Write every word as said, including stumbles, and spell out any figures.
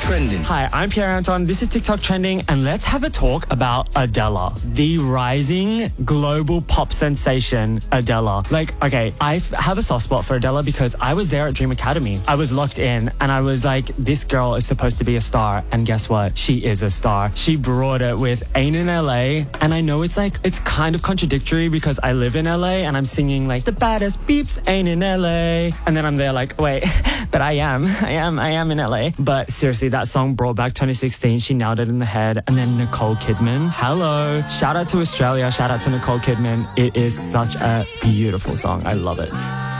Trending. Hi, I'm Pierre Anton. This is TikTok Trending, and let's have a talk about Adele, the rising global pop sensation Adele. Like, okay, I f- have a soft spot for Adele because I was there at Dream Academy. I was locked in, and I was like, this girl is supposed to be a star, and guess what? She is a star. She brought it with Ain't in L A, and I know it's like, it's kind of contradictory because I live in L A, and I'm singing like, the baddest beeps ain't in L A, and then I'm there like, wait, but I am, I am, I am in L A. But seriously, that song brought back twenty sixteen. She nailed it in the head. And then Nicole Kidman. Hello. Shout out to Australia. Shout out to Nicole Kidman. It is such a beautiful song. I love it.